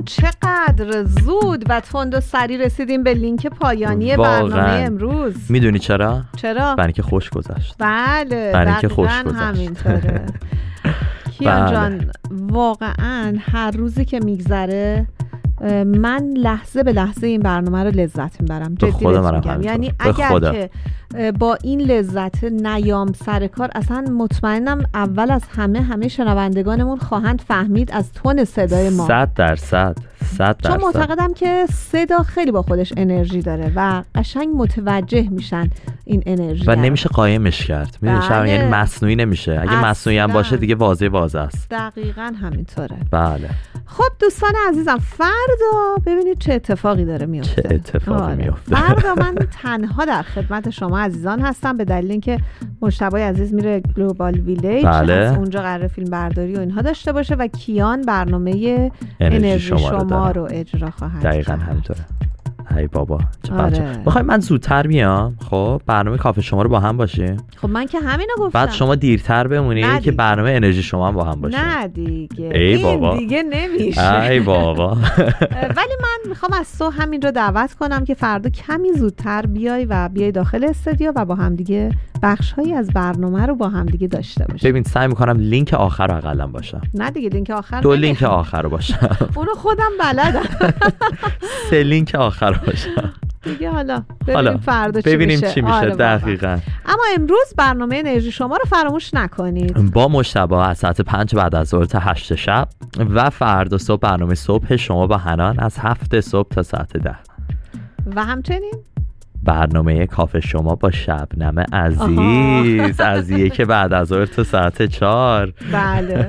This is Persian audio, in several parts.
چقدر زود و تند و سریع رسیدیم به لینک پایانی برنامه امروز. میدونی چرا؟ چرا؟ برای که خوش گذشت. بله دقیقاً همینطوره. کیان جان واقعا هر روزی که میگذره من لحظه به لحظه این برنامه رو لذت میبرم. جدی میگم. یعنی اگر که با این لذت نیام سر کار، اصلا مطمئنم اول از همه شنوندگانمون خواهند فهمید از تون صدای ما. 100%. چون معتقدم که صدا خیلی با خودش انرژی داره و قشنگ متوجه میشن این انرژی و نمیشه قایمش کرد. میدونی یعنی مصنوعی نمیشه. اگه مصنوعی هم باشه دیگه واضح است. دقیقاً همینطوره. بله. خب دوستان عزیزم، فردا ببینید چه اتفاقی داره میفته. چه اتفاقی میفته. فردا من تنها در خدمت شما عزیزان هستم به دلیل اینکه مجتبی عزیز میره گلوبال ویلیج. بله. از اونجا قراره فیلم برداری و اینها داشته باشه و کیان برنامه انرژی شما رو اجرا خواهد کرد. دقیقاً همینطوره. ای بابا چه بچه. بخوای من زودتر بیام، خب برنامه کافه شما رو با هم باشیم. خب من که همینو گفتم. بعد شما دیرتر بمونی که برنامه انرژی شما هم با هم باشه. نه دیگه. ای بابا. این دیگه نمیشه. ای بابا. ولی من میخوام از تو همین رو دعوت کنم که فردا کمی زودتر بیای داخل استودیو و با هم دیگه بخش‌هایی از برنامه رو با هم دیگه داشته باشیم. ببین سعی می‌کنم لینک آخر رو حداقل باشم. نه دیگه لینک آخر. دو لینک آخر رو باشم. اونو خودم بلدم. 3 لینک آخر رو باشم. دیگه حالا ببینیم فردا چی ببینیم میشه. چی میشه. دقیقاً. اما امروز برنامه انرژی شما رو فراموش نکنید. با مجتبی از ساعت 5 بعد از ظهر تا 8 شب و فردا صبح برنامه صبح شما با حنان از 7 صبح تا ساعت 10. و همچنین برنامه کافه شما با شبنم عزیز از 1 بعد از ظهر تا ساعت 4. بله.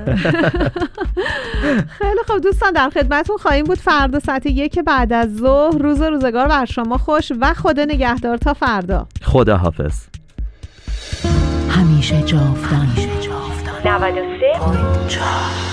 خیلی خوب دوستان، در خدمتتون خواهیم بود فردا ساعت 1 بعد از ظهر. روز و روزگار بر شما خوش و خدا نگهدار تا فردا. خدا حافظ. همیشه جاودان 93.4